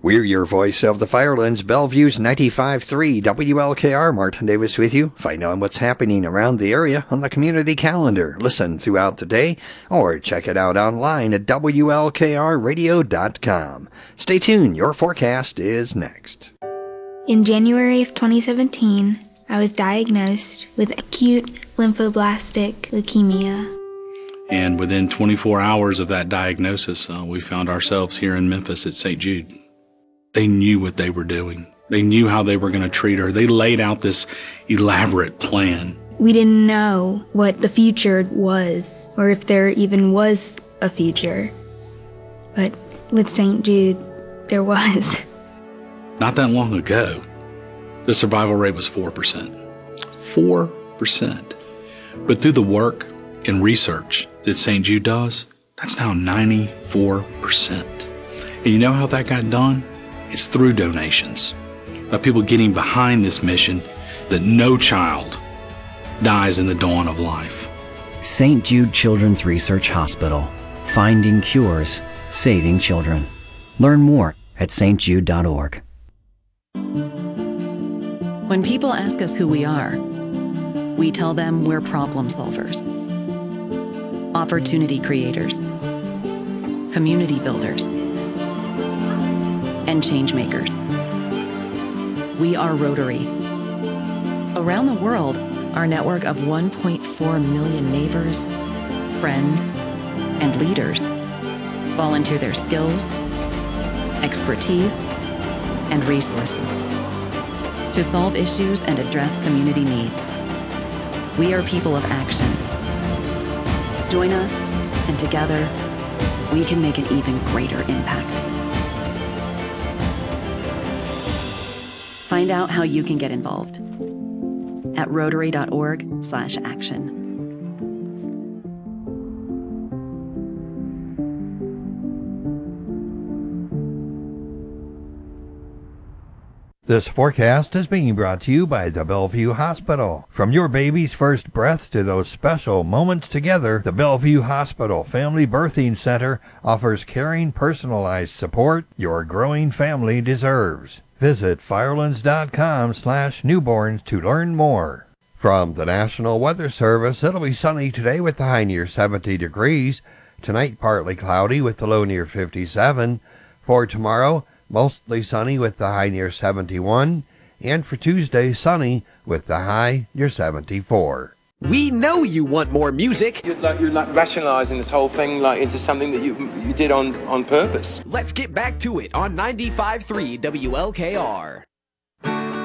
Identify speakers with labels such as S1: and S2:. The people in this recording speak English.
S1: We're your voice of the Firelands, Bellevue's 95.3 WLKR. Martin Davis with you. Find out what's happening around the area on the community calendar. Listen throughout the day or check it out online at WLKRradio.com. Stay tuned. Your forecast is next.
S2: In January of 2017, I was diagnosed with acute lymphoblastic leukemia.
S3: And within 24 hours of that diagnosis, we found ourselves here in Memphis at St. Jude. They knew what they were doing. They knew how they were going to treat her. They laid out this elaborate plan.
S2: We didn't know what the future was, or if there even was a future. But with St. Jude, there was.
S3: Not that long ago, the survival rate was 4%. 4%. But through the work and research that St. Jude does, that's now 94%. And you know how that got done? It's through donations, of people getting behind this mission that no child dies in the dawn of life.
S4: St. Jude Children's Research Hospital. Finding cures, saving children. Learn more at stjude.org.
S5: When people ask us who we are, we tell them we're problem solvers, opportunity creators, community builders, and change makers. We are Rotary. Around the world, our network of 1.4 million neighbors, friends, and leaders volunteer their skills, expertise, and resources to solve issues and address community needs. We are people of action. Join us, and together, we can make an even greater impact. Find out how you can get involved at rotary.org/action.
S6: This forecast is being brought to you by the Bellevue Hospital. From your baby's first breath to those special moments together, the Bellevue Hospital Family Birthing Center offers caring, personalized support your growing family deserves. Visit firelands.com/newborns to learn more. From the National Weather Service, it'll be sunny today with the high near 70 degrees. Tonight, partly cloudy with the low near 57. For tomorrow, mostly sunny with the high near 71. And for Tuesday, sunny with the high near 74.
S7: We know you want more music.
S8: You're rationalizing this whole thing into something that you did on purpose.
S7: Let's get back to it on 95.3 WLKR.